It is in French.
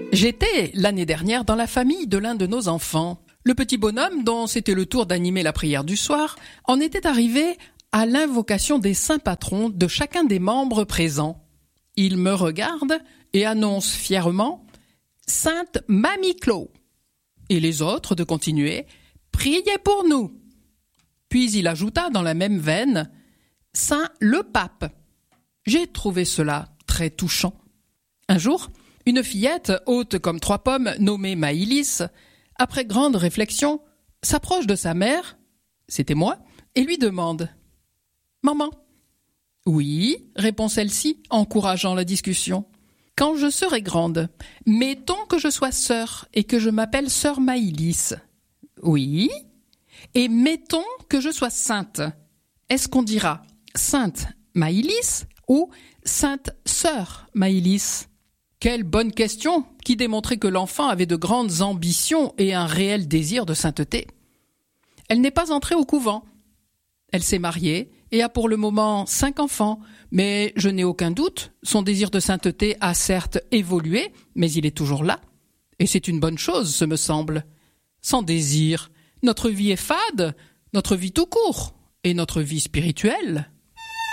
J'étais, l'année dernière, dans la famille de l'un de nos enfants. Le petit bonhomme, dont c'était le tour d'animer la prière du soir, en était arrivé à l'invocation des saints patrons de chacun des membres présents. Il me regarde et annonce fièrement « Sainte Mamie Clo » et les autres de continuer « Priez pour nous ». Puis il ajouta dans la même veine « Saint le Pape ». J'ai trouvé cela très touchant. Un jour, une fillette, haute comme 3 pommes, nommée Maïlis, après grande réflexion, s'approche de sa mère, c'était moi, et lui demande « Maman ?» « Oui, répond celle-ci, encourageant la discussion. « Quand je serai grande, mettons que je sois sœur et que je m'appelle sœur Maïlis. »« Oui. Et mettons que je sois sainte. Est-ce qu'on dira sainte Maïlis ou sainte sœur Maïlis ?» Quelle bonne question, qui démontrait que l'enfant avait de grandes ambitions et un réel désir de sainteté. Elle n'est pas entrée au couvent. Elle s'est mariée et a pour le moment 5 enfants, mais je n'ai aucun doute, son désir de sainteté a certes évolué, mais il est toujours là. Et c'est une bonne chose, ce me semble. Sans désir, notre vie est fade, notre vie tout court, et notre vie spirituelle